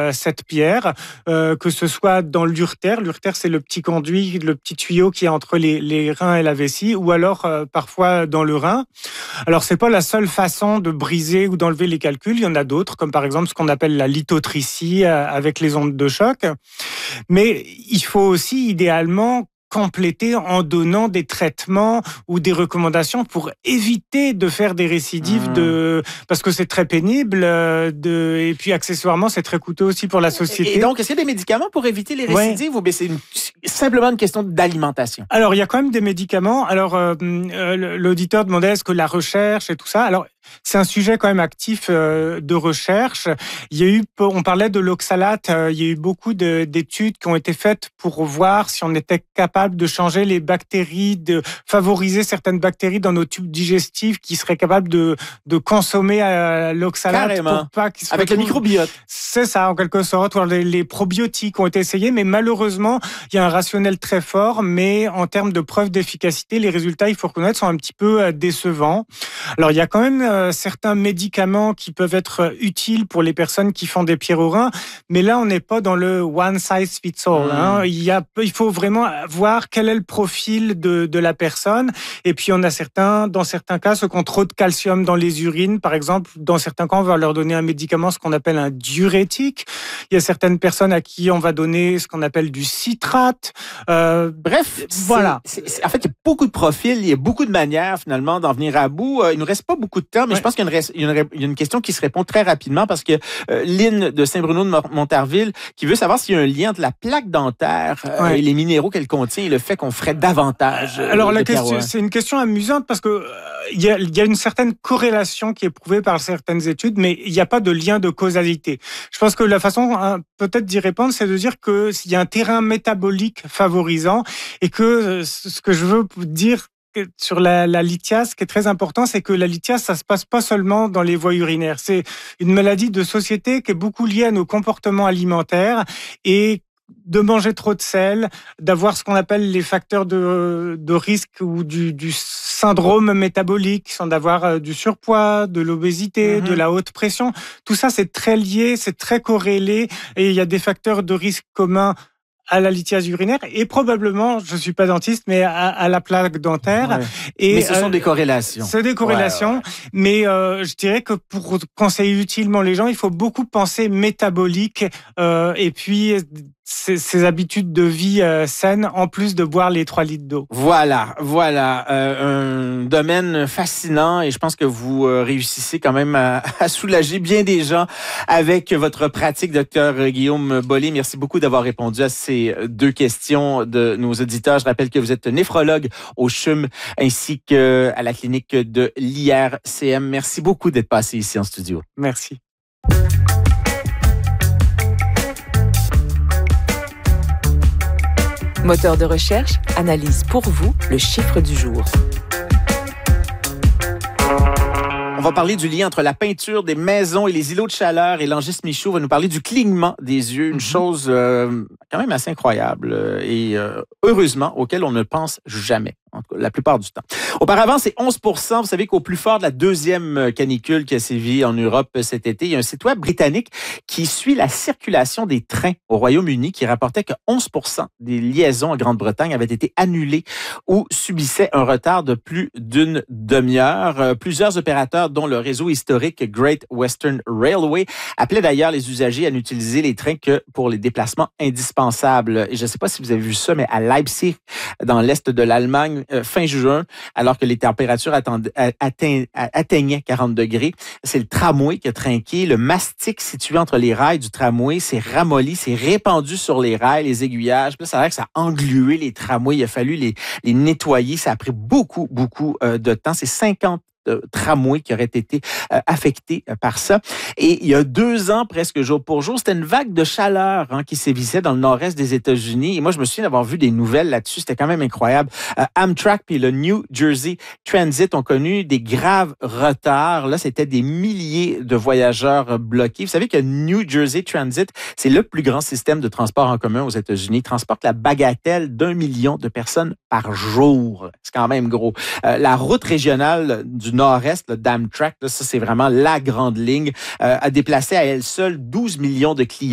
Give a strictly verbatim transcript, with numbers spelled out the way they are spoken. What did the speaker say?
euh, cette pierre, euh, que ce soit dans l'urtère. L'urtère, c'est le petit conduit, le petit tuyau qui est entre les, les reins et la vessie, ou alors euh, parfois dans le rein. Alors, c'est pas la seule façon de briser ou d'enlever les calculs. Il y en a d'autres, comme par exemple ce qu'on appelle la lithotricie euh, avec les ondes de choc. Mais il faut aussi, idéalement, compléter en donnant des traitements ou des recommandations pour éviter de faire des récidives, mmh. de parce que c'est très pénible de et puis accessoirement c'est très coûteux aussi pour la société. Et donc est-ce qu'il y a des médicaments pour éviter les récidives, ouais. ou bien c'est une, simplement une question d'alimentation? Alors il y a quand même des médicaments. Alors euh, l'auditeur demandait est-ce que la recherche et tout ça. Alors c'est un sujet quand même actif euh, de recherche. Il y a eu, on parlait de l'oxalate, euh, il y a eu beaucoup de, d'études qui ont été faites pour voir si on était capable de changer les bactéries, de favoriser certaines bactéries dans nos tubes digestifs qui seraient capables de, de consommer euh, l'oxalate. Carrément. Pour pas qu'ils se Avec retrouvent... le microbiote. C'est ça, en quelque sorte. Les, les probiotiques ont été essayés, mais malheureusement, il y a un rationnel très fort, mais en termes de preuves d'efficacité, les résultats, il faut reconnaître, sont un petit peu décevants. Alors, il y a quand même euh, certains médicaments qui peuvent être utiles pour les personnes qui font des pierres au rein, mais là, on n'est pas dans le one size fits all. Mmh. Hein. Il, y a, il faut vraiment voir quel est le profil de, de la personne. Et puis, on a certains, dans certains cas, ceux qui ont trop de calcium dans les urines, par exemple, dans certains cas, on va leur donner un médicament, ce qu'on appelle un diurétique. Il y a certaines personnes à qui on va donner ce qu'on appelle du citrate. Euh, Bref, voilà. C'est, c'est, en fait, il y a beaucoup de profils, il y a beaucoup de manières, finalement, d'en venir à bout. Euh, il ne nous reste pas beaucoup de temps, mais ouais. je pense qu'il y a, une, il, y a une, il y a une question qui se répond très rapidement parce que euh, Lynn de Saint-Bruno de Montarville qui veut savoir s'il y a un lien entre la plaque dentaire euh, ouais. et les minéraux qu'elle contient et le fait qu'on ferait davantage. Euh, Alors, la question, c'est une question amusante parce que euh, il y a, il y a une certaine corrélation qui est prouvée par certaines études, mais il n'y a pas de lien de causalité. Je pense que la façon hein, peut-être d'y répondre, c'est de dire que s'il y a un terrain métabolique favorisant et que euh, ce que je veux dire sur la, la lithiase, ce qui est très important, c'est que la lithiase, ça se passe pas seulement dans les voies urinaires. C'est une maladie de société qui est beaucoup liée à nos comportements alimentaires et de manger trop de sel, d'avoir ce qu'on appelle les facteurs de, de risque ou du, du syndrome métabolique, qui sont d'avoir du surpoids, de l'obésité, mmh. de la haute pression. Tout ça, c'est très lié, c'est très corrélé et il y a des facteurs de risque communs à la lithiase urinaire et probablement, je suis pas dentiste, mais à, à la plaque dentaire. Ouais. Et mais ce sont euh, des corrélations. C'est des corrélations, ouais, ouais. mais euh, je dirais que pour conseiller utilement les gens, il faut beaucoup penser métabolique euh, et puis ces, ces habitudes de vie euh, saines en plus de boire les trois litres d'eau. Voilà, voilà, euh, un domaine fascinant et je pense que vous euh, réussissez quand même à, à soulager bien des gens avec votre pratique, docteur Guillaume Bollé. Merci beaucoup d'avoir répondu à ces deux questions de nos auditeurs. Je rappelle que vous êtes néphrologue au C H U M ainsi qu'à la clinique de l'I R C M. Merci beaucoup d'être passé ici en studio. Merci. Moteur de recherche analyse pour vous le chiffre du jour. On va parler du lien entre la peinture des maisons et les îlots de chaleur. Et Langis Michaud va nous parler du clignement des yeux, une mm-hmm. chose euh, quand même assez incroyable et euh, heureusement auquel on ne pense jamais. En tout cas, la plupart du temps. Auparavant, c'est onze pour cent. Vous savez qu'au plus fort de la deuxième canicule qui a sévi en Europe cet été, il y a un site web britannique qui suit la circulation des trains au Royaume-Uni qui rapportait que onze pour cent des liaisons en Grande-Bretagne avaient été annulées ou subissaient un retard de plus d'une demi-heure. Plusieurs opérateurs, dont le réseau historique Great Western Railway, appelaient d'ailleurs les usagers à n'utiliser les trains que pour les déplacements indispensables. Et je ne sais pas si vous avez vu ça, mais à Leipzig, dans l'est de l'Allemagne, Euh, fin juin, alors que les températures atteignaient, atteign, atteignaient quarante degrés. C'est le tramway qui a trinqué. Le mastic situé entre les rails du tramway s'est ramolli, s'est répandu sur les rails, les aiguillages. Puis là, ça a l'air que ça a englué les tramways. Il a fallu les, les nettoyer. Ça a pris beaucoup, beaucoup euh, de temps. C'est cinquante de tramways qui auraient été euh, affectés euh, par ça. Et il y a deux ans, presque jour pour jour, c'était une vague de chaleur hein, qui sévissait dans le nord-est des États-Unis. Et moi, je me souviens d'avoir vu des nouvelles là-dessus. C'était quand même incroyable. Euh, Amtrak puis le New Jersey Transit ont connu des graves retards. Là, c'était des milliers de voyageurs bloqués. Vous savez que New Jersey Transit, c'est le plus grand système de transport en commun aux États-Unis. Il transporte la bagatelle d'un million de personnes par jour. C'est quand même gros. Euh, la route régionale du nord-est, le d'Amtrak, là, ça c'est vraiment la grande ligne, euh, a déplacé à elle seule douze millions de clients.